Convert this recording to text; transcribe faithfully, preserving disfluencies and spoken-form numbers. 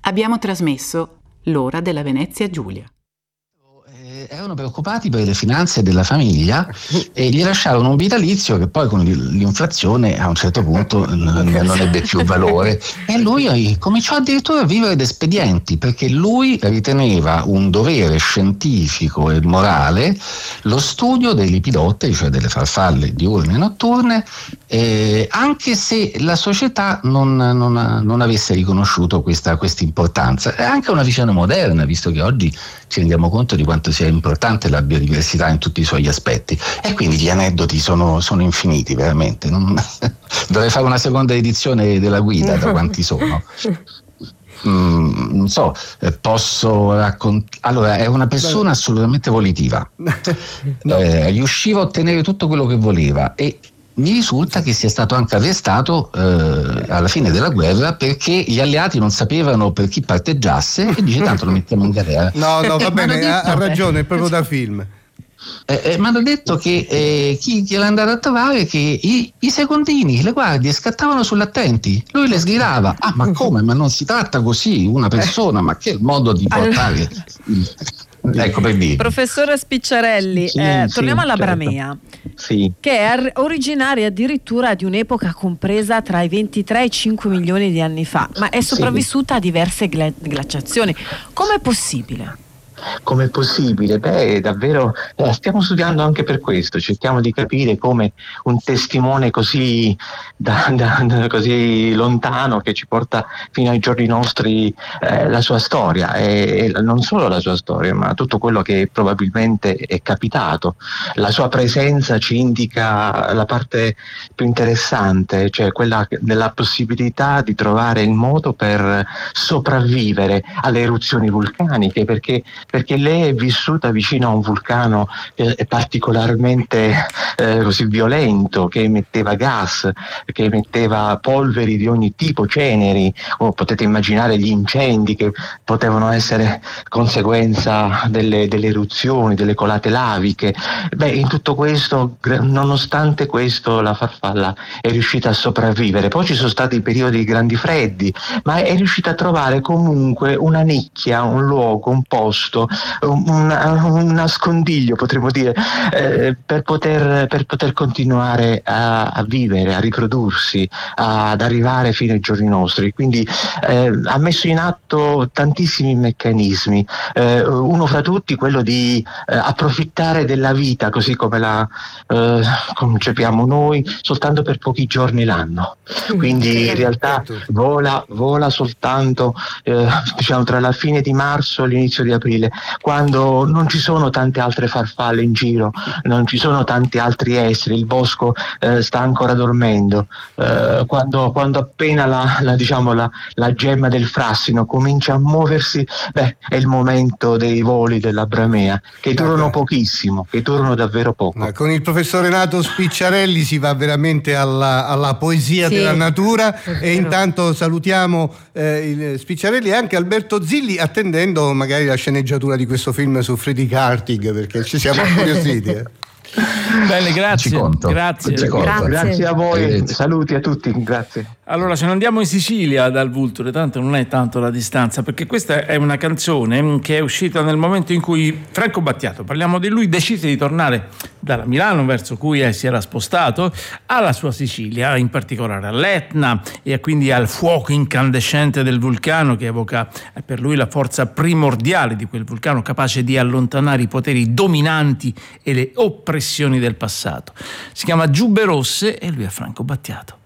Abbiamo trasmesso L'ora della Venezia Giulia. Erano preoccupati per le finanze della famiglia e gli lasciarono un vitalizio che poi con l'inflazione a un certo punto non, non ebbe più valore, e lui cominciò addirittura a vivere ad espedienti, perché lui riteneva un dovere scientifico e morale lo studio dei lepidotteri, cioè delle farfalle diurne e notturne, eh, anche se la società non, non, non avesse riconosciuto questa importanza. È anche una visione moderna, visto che oggi ci rendiamo conto di quanto sia importante la biodiversità in tutti i suoi aspetti, e quindi gli aneddoti sono, sono infiniti veramente. Non... dovrei fare una seconda edizione della guida, da quanti sono. Mm, non so, eh, posso raccontare. Allora, è una persona assolutamente volitiva. No. Eh, riusciva a ottenere tutto quello che voleva, e mi risulta che sia stato anche arrestato eh, alla fine della guerra, perché gli alleati non sapevano per chi parteggiasse, e dice tanto lo mettiamo in galera. No, no, va bene, detto, ha ragione, è proprio da film. Eh, eh, mi hanno detto che eh, chi gliel'è andato a trovare, che i, i secondini, le guardie scattavano sull'attenti, lui le sgridava. Ah, ma come? Ma non si tratta così una persona, ma che modo di portare... Ecco, per dire. Professore Spicciarelli, sì, eh, sì, torniamo alla certo. Bramea, sì. che è ar- originaria addirittura di un'epoca compresa tra i ventitré e i cinque milioni di anni fa, ma è sopravvissuta sì. a diverse gla- glaciazioni. Com'è possibile? Com'è possibile? Beh, davvero eh, stiamo studiando anche per questo, cerchiamo di capire come un testimone così, da, da, da, così lontano, che ci porta fino ai giorni nostri, eh, la sua storia, e, e non solo la sua storia, ma tutto quello che probabilmente è capitato. La sua presenza ci indica la parte più interessante, cioè quella della possibilità di trovare il modo per sopravvivere alle eruzioni vulcaniche, perché perché lei è vissuta vicino a un vulcano eh, particolarmente eh, così violento, che emetteva gas, che emetteva polveri di ogni tipo, ceneri, o potete immaginare gli incendi che potevano essere conseguenza delle, delle eruzioni, delle colate laviche. Beh, in tutto questo, nonostante questo, la farfalla è riuscita a sopravvivere. Poi ci sono stati periodi di grandi freddi, ma è riuscita a trovare comunque una nicchia, un luogo, un posto, Un, un nascondiglio, potremmo dire, eh, per poter per poter continuare a, a vivere, a riprodursi, a, ad arrivare fino ai giorni nostri. Quindi eh, ha messo in atto tantissimi meccanismi, eh, uno fra tutti quello di eh, approfittare della vita così come la eh, concepiamo noi, soltanto per pochi giorni l'anno. Quindi in realtà vola vola soltanto eh, diciamo tra la fine di marzo e l'inizio di aprile, quando non ci sono tante altre farfalle in giro, non ci sono tanti altri esseri, il bosco eh, sta ancora dormendo, eh, quando, quando appena la, la, diciamo, la, la gemma del frassino comincia a muoversi, beh, è il momento dei voli della Bramea, che durano pochissimo, che durano davvero poco. Ma con il professor Renato Spicciarelli si va veramente alla, alla poesia sì. della natura, e intanto salutiamo eh, il Spicciarelli e anche Alberto Zilli, attendendo magari la sceneggiatura di questo film su Friedrich Hartig, perché ci siamo incuriositi. Eh. Bene, grazie. Grazie. grazie. Grazie a voi, saluti a tutti, grazie. Allora, se non andiamo in Sicilia dal Vulture, tanto non è tanto la distanza, perché questa è una canzone che è uscita nel momento in cui Franco Battiato, parliamo di lui, decise di tornare dalla Milano, verso cui si era spostato, alla sua Sicilia, in particolare all'Etna, e quindi al fuoco incandescente del vulcano, che evoca per lui la forza primordiale di quel vulcano, capace di allontanare i poteri dominanti e le oppressioni del passato. Si chiama Giubbe Rosse e lui è Franco Battiato.